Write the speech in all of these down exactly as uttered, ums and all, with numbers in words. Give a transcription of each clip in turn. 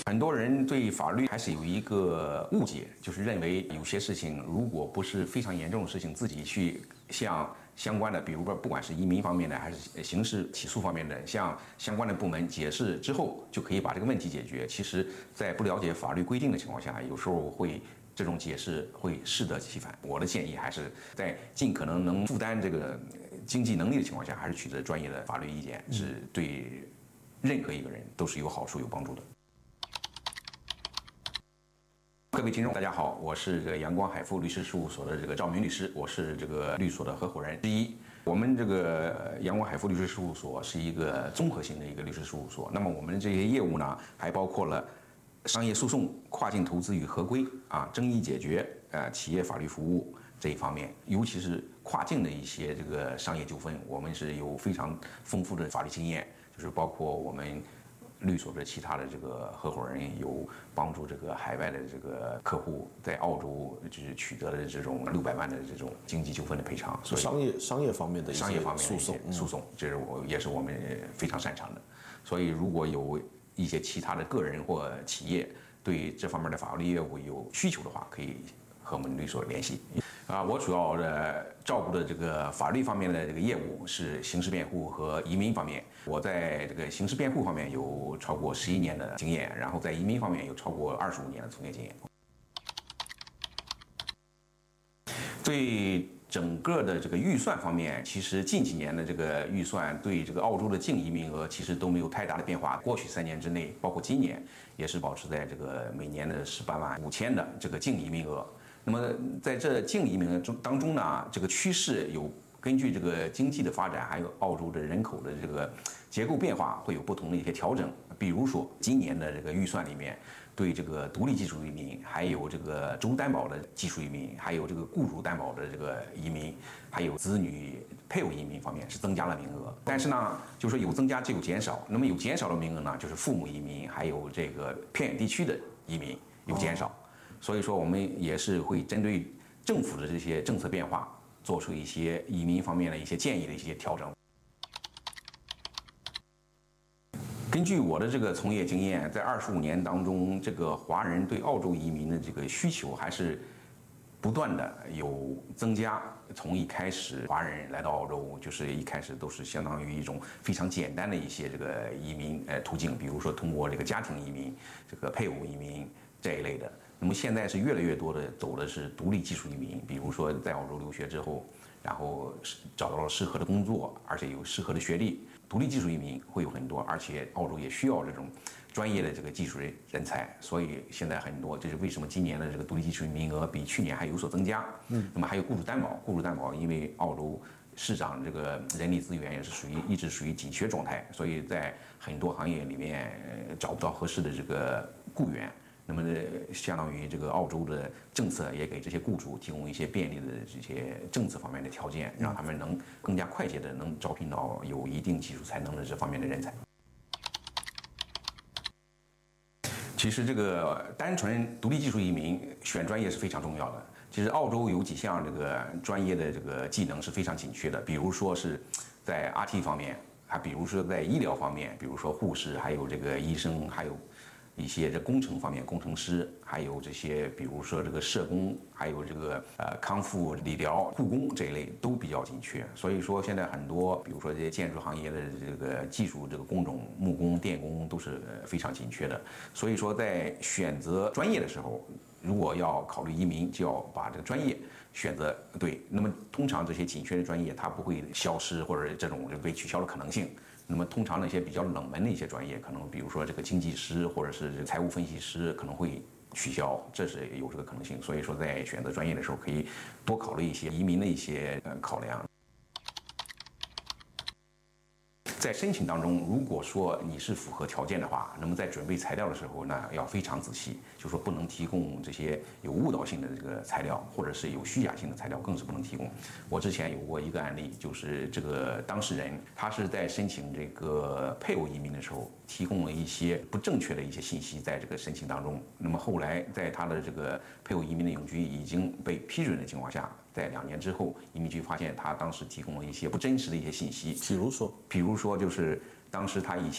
很多人对法律还是有一个误解，就是认为有些事情如果不是非常严重的事情，自己去向相关的，比如说不管是移民方面的还是刑事起诉方面的，向相关的部门解释之后，就可以把这个问题解决。其实，在不了解法律规定的情况下，有时候会这种解释会适得其反。我的建议还是在尽可能能负担这个经济能力的情况下，还是取得专业的法律意见，是对任何一个人都是有好处、有帮助的。各位听众，大家好，我是这个阳光海富律师事务所的这个赵明律师，我是这个律所的合伙人之一。我们这个阳光海富律师事务所是一个综合性的一个律师事务所。那么我们这些业务呢，还包括了商业诉讼、跨境投资与合规啊、争议解决、呃企业法律服务这一方面，尤其是跨境的一些这个商业纠纷，我们是有非常丰富的法律经验，就是包括我们律所的其他的这个合伙人有帮助这个海外的这个客户在澳洲就是取得了这种六百万的这种经济纠纷的赔偿，所以商业商业方面的一些商业方面的诉讼， 诉讼，这是我也是我们非常擅长的。所以如果有一些其他的个人或企业对这方面的法律业务有需求的话，可以和我们律所联系。啊，我主要的照顾的这个法律方面的这个业务是刑事辩护和移民方面。我在这个刑事辩护方面有超过十一年的经验，然后在移从业方面有超过二十五年的从业经验。对整个的这个预算方面，其实近几年的这个预算对这个澳洲的净移民额其实都没有太大的变化。过去三年之内，包括今年，也是保持在这个每年的十八万五千的这个净移民额。那么在这净移民额中当中呢，这个趋势有根据这个经济的发展，还有澳洲的人口的这个结构变化，会有不同的一些调整。比如说今年的这个预算里面，对这个独立技术移民，还有这个州担保的技术移民，还有这个雇主担保的这个移民，还有子女配偶移民方面是增加了名额。但是呢，就是有增加就有减少。那么有减少的名额呢，就是父母移民，还有这个偏远地区的移民有减少。所以说，我们也是会针对政府的这些政策变化，做出一些移民方面的一些建议的一些调整。根据我的这个从业经验，在二十五年当中，这个华人对澳洲移民的这个需求还是不断的有增加。从一开始，华人来到澳洲，就是一开始都是相当于一种非常简单的一些这个移民呃途径，比如说通过这个家庭移民、这个配偶移民这一类的。那么现在是越来越多的走的是独立技术移民，比如说在澳洲留学之后，然后找到了适合的工作，而且有适合的学历，独立技术移民会有很多，而且澳洲也需要这种专业的这个技术人才，所以现在很多，这是为什么今年的这个独立技术移民额比去年还有所增加。嗯，那么还有雇主担保，雇主担保因为澳洲市场这个人力资源也是属于一直属于紧缺状态，所以在很多行业里面找不到合适的这个雇员。那么相当于这个澳洲的政策也给这些雇主提供一些便利的这些政策方面的条件，让他们能更加快捷的能招聘到有一定技术才能的这方面的人才。其实这个单纯独立技术移民选专业是非常重要的。其实澳洲有几项这个专业的这个技能是非常紧缺的，比如说是在 R T 方面，还比如说在医疗方面，比如说护士，还有这个医生，还有一些这工程方面，工程师，还有这些比如说这个社工，还有这个呃康复理疗、护工这一类都比较紧缺。所以说现在很多，比如说这些建筑行业的这个技术这个工种，木工、电工都是非常紧缺的。所以说在选择专业的时候，如果要考虑移民，就要把这个专业选择对。那么通常这些紧缺的专业，它不会消失或者这种被取消的可能性。那么通常那些比较冷门的一些专业，可能比如说这个经济师或者是财务分析师可能会取消，这是有这个可能性。所以说在选择专业的时候，可以多考虑一些移民的一些呃考量。在申请当中，如果说你是符合条件的话，那么在准备材料的时候呢，要非常仔细，就说不能提供这些有误导性的这个材料，或者是有虚假性的材料，更是不能提供。我之前有过一个案例，就是这个当事人他是在申请这个配偶移民的时候，提供了一些不正确的一些信息在这个申请当中。那么后来在他的这个配偶移民的永居已经被批准的情况下，在两年之后，移民局发现他当时提供了一些不真实的一些信息， 比如说， 比如说就是当时他以前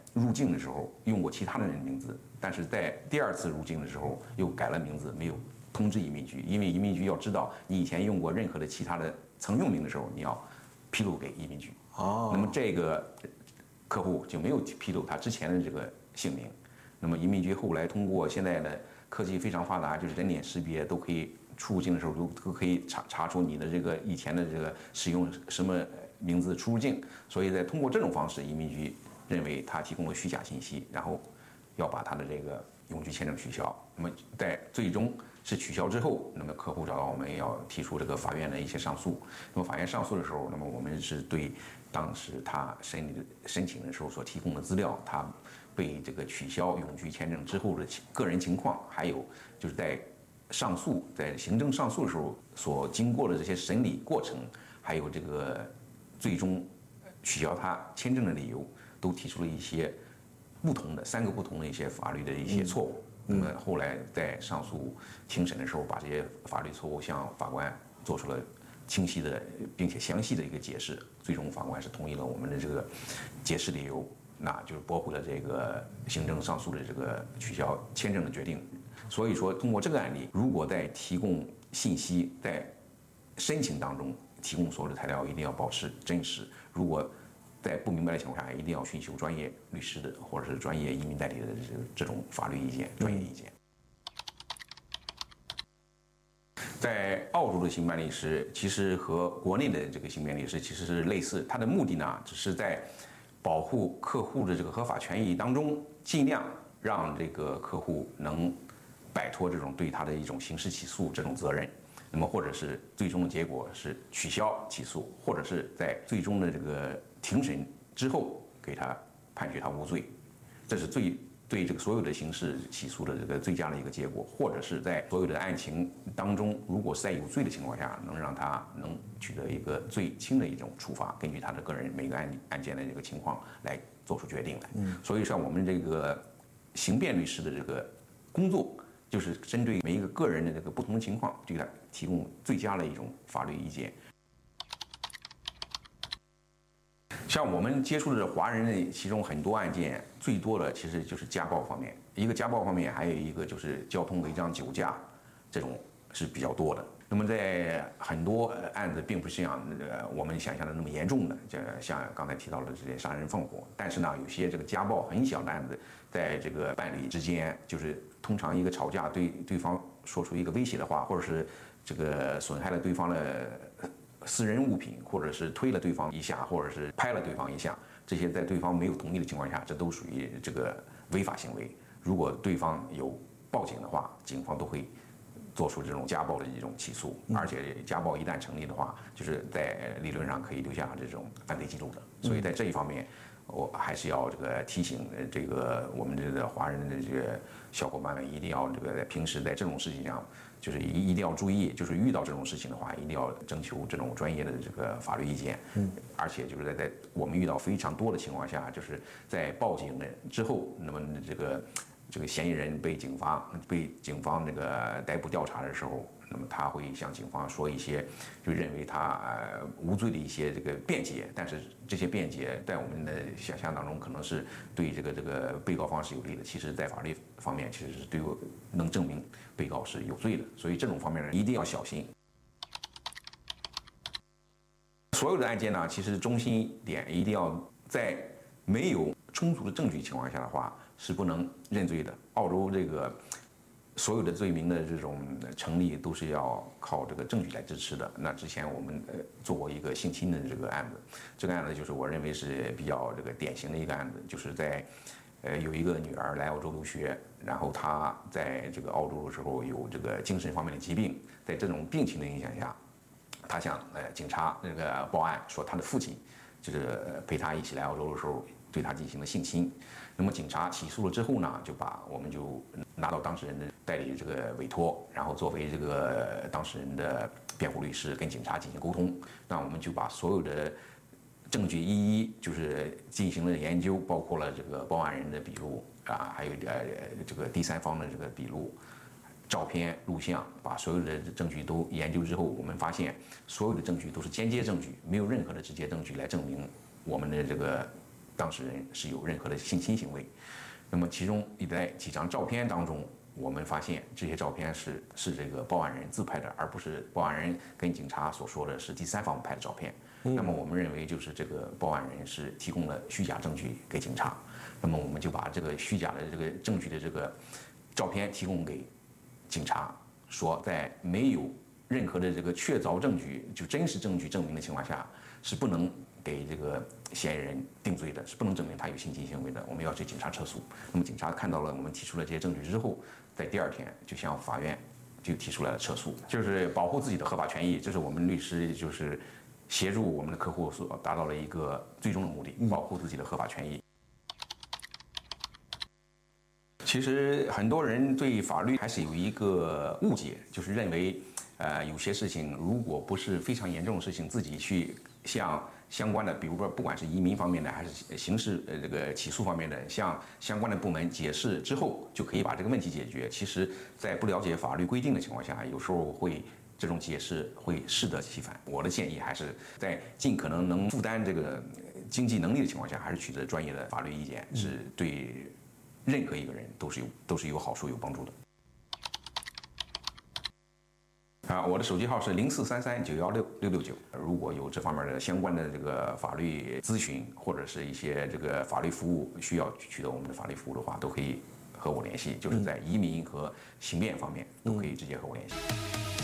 入境的时候用过其他的人名字，但是在第二次入境的时候又改了名字，没有通知移民局，因为移民局要知道你以前用过任何的其他的曾用名的时候，你要披露给移民局。哦，那么这个客户就没有披露他之前的这个姓名。那么移民局后来通过现在的科技非常发达，就是人脸识别都可以出入境的时候都都可以查查出你的这个以前的这个使用什么名字出入境，所以在通过这种方式，移民局认为他提供了虚假信息，然后要把他的这个永居签证取消。那么在最终是取消之后，那么客户找到我们要提出这个法院的一些上诉。那么法院上诉的时候，那么我们是对当时他申理申请的时候所提供的资料，他被这个取消永居签证之后的个人情况，还有就是在上诉在行政上诉的时候所经过的这些审理过程，还有这个最终取消他签证的理由，都提出了一些不同的三个不同的一些法律的一些错误。那么后来在上诉庭审的时候，把这些法律错误向法官做出了清晰的并且详细的一个解释，最终法官是同意了我们的这个解释理由，那就是驳回了这个行政上诉的这个取消签证的决定。所以说，通过这个案例，如果在提供信息，在申请当中提供所有的材料一定要保持真实。如果在不明白的情况下，一定要寻求专业律师的或者是专业移民代理的这这种法律意见、专业意见。在澳洲的行办律师其实和国内的这个行办律师其实是类似，它的目的呢，只是在保护客户的这个合法权益当中，尽量让这个客户能摆脱这种对他的一种刑事起诉这种责任。那么，或者是最终的结果是取消起诉，或者是在最终的这个庭审之后给他判决他无罪，这是最对这个所有的刑事起诉的这个最佳的一个结果。或者是在所有的案情当中，如果是在有罪的情况下，能让他能取得一个最轻的一种处罚，根据他的个人每个案案件的这个情况来做出决定来。嗯，所以像我们这个刑辩律师的这个工作，就是针对每一个个人的这个不同的情况，就给他提供最佳的一种法律意见。像我们接触的华人的其中很多案件，最多的其实就是家暴方面。一个家暴方面，还有一个就是交通违章、酒驾，这种是比较多的。那么在很多案子并不是像呃我们想象的那么严重的，这像刚才提到的这些杀人放火。但是呢，有些这个家暴很小的案子，在这个伴侣之间，就是通常一个吵架对对方说出一个威胁的话，或者是这个损害了对方的私人物品，或者是推了对方一下，或者是拍了对方一下，这些在对方没有同意的情况下，这都属于这个违法行为。如果对方有报警的话，警方都会做出这种家暴的一种起诉，而且家暴一旦成立的话，就是在理论上可以留下这种犯罪记录的。所以在这一方面，我还是要这个提醒这个我们这个华人的这个小伙伴们，一定要这个在平时在这种事情上，就是一一定要注意，就是遇到这种事情的话，一定要征求这种专业的这个法律意见。嗯，而且就是在在我们遇到非常多的情况下，就是在报警的之后，那么这个这个嫌疑人被警方被警方这个逮捕调查的时候，那么他会向警方说一些就认为他呃无罪的一些这个辩解，但是这些辩解在我们的想象当中可能是对这个这个被告方是有利的，其实在法律方面其实是对我能证明被告是有罪的，所以这种方面呢一定要小心。所有的案件呢，其实中心一点一定要在没有充足的证据情况下的话，是不能认罪的。澳洲这个所有的罪名的这种成立都是要靠这个证据来支持的。那之前我们呃做过一个性侵的这个案子，这个案子就是我认为是比较这个典型的一个案子，就是在呃有一个女儿来澳洲留学，然后她在这个澳洲的时候有这个精神方面的疾病，在这种病情的影响下，她向呃警察那个报案说她的父亲就是陪她一起来澳洲的时候对她进行了性侵。那么警察起诉了之后呢，就把我们就拿到当事人的代理这个委托，然后作为这个当事人的辩护律师跟警察进行沟通。那我们就把所有的证据一一就是进行了研究，包括了这个报案人的笔录啊，还有呃这个第三方的这个笔录、照片、录像，把所有的证据都研究之后，我们发现所有的证据都是间接证据，没有任何的直接证据来证明我们的这个当事人是有任何的性侵行为。那么其中你在几张照片当中，我们发现这些照片是是这个报案人自拍的，而不是报案人跟警察所说的是第三方拍的照片。嗯、那么我们认为就是这个报案人是提供了虚假证据给警察，那么我们就把这个虚假的这个证据的这个照片提供给警察，说在没有任何的这个确凿证据，就真实证据证明的情况下，是不能给这个嫌疑人定罪的，是不能证明他有性侵行为的。我们要求警察撤诉。那么警察看到了我们提出了这些证据之后，在第二天就向法院就提出来了撤诉，就是保护自己的合法权益。这是我们律师就是协助我们的客户所达到了一个最终的目的，保护自己的合法权益。其实很多人对法律还是有一个误解，就是认为，呃，有些事情如果不是非常严重的事情，自己去向相关的，比如说不管是移民方面的，还是刑事呃这个起诉方面的，向相关的部门解释之后，就可以把这个问题解决。其实，在不了解法律规定的情况下，有时候会这种解释会适得其反。我的建议还是在尽可能能负担这个经济能力的情况下，还是取得专业的法律意见，是对任何一个人都是有都是有好处有帮助的。啊，我的手机号是零四三三九幺六六六九。如果有这方面的相关的这个法律咨询或者是一些这个法律服务需要取得我们的法律服务的话，都可以和我联系。就是在移民和刑辩方面都可以直接和我联系。